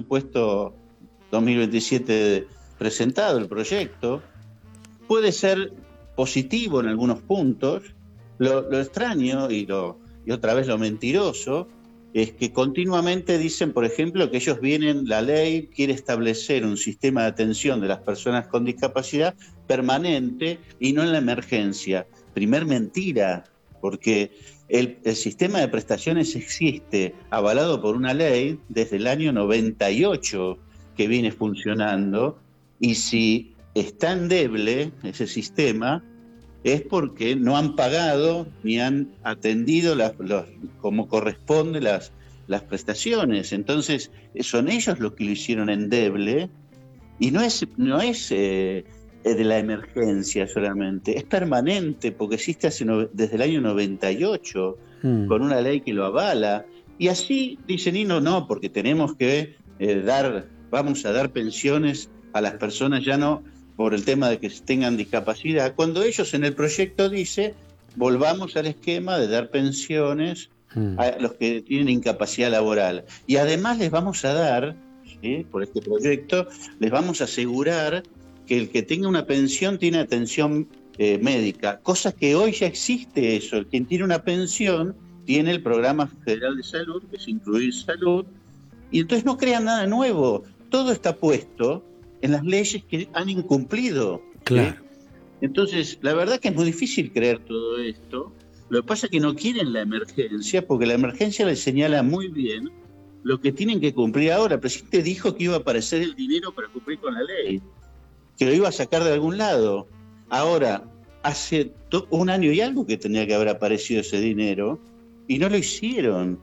presupuesto 2027 presentado, el proyecto, puede ser positivo en algunos puntos. Lo extraño y otra vez lo mentiroso es que continuamente dicen, por ejemplo, que la ley quiere establecer un sistema de atención de las personas con discapacidad permanente y no en la emergencia. Primer mentira, porque el sistema de prestaciones existe, avalado por una ley desde el año 98 que viene funcionando, y si está endeble ese sistema es porque no han pagado ni han atendido como corresponde las prestaciones. Entonces son ellos los que lo hicieron endeble, y no es de la emergencia solamente, es permanente, porque existe desde el año 98 con una ley que lo avala. Y así dicen, y no, porque tenemos que vamos a dar pensiones a las personas, ya no por el tema de que tengan discapacidad, cuando ellos en el proyecto dice, volvamos al esquema de dar pensiones a los que tienen incapacidad laboral. Y además les vamos a dar, ¿sí?, por este proyecto, les vamos a asegurar que el que tenga una pensión tiene atención médica, cosa que hoy ya existe eso. El quien tiene una pensión tiene el Programa Federal de Salud, que es Incluir Salud, y entonces no crean nada nuevo, todo está puesto en las leyes que han incumplido. Claro. Entonces, la verdad que es muy difícil creer todo esto. Lo que pasa es que no quieren la emergencia, porque la emergencia les señala muy bien lo que tienen que cumplir ahora. El presidente dijo que iba a aparecer el dinero para cumplir con la ley, que lo iba a sacar de algún lado. Ahora, hace 1 año y algo que tenía que haber aparecido ese dinero, y no lo hicieron.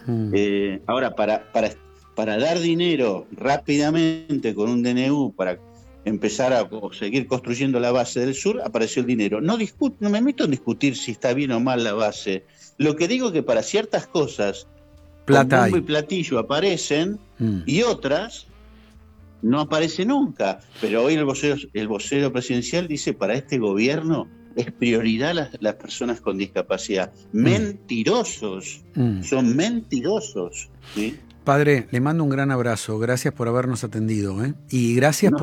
Ahora, para dar dinero rápidamente con un DNU para empezar a seguir construyendo la base del sur, apareció el dinero. No me meto en discutir si está bien o mal la base. Lo que digo es que para ciertas cosas, plata con bombo hay, y platillo aparecen, y otras no aparecen nunca. Pero hoy el vocero presidencial dice, para este gobierno es prioridad las personas con discapacidad. Mentirosos, son mentirosos, ¿sí? Padre, le mando un gran abrazo. Gracias por habernos atendido, ¿eh? Y gracias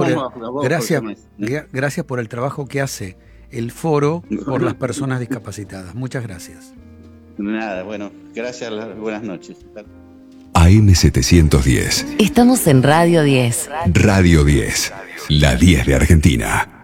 gracias por el trabajo que hace el Foro por las Personas Discapacitadas. Muchas gracias. Nada, bueno, gracias, buenas noches. AM710. Estamos en Radio 10. Radio 10, la 10 de Argentina.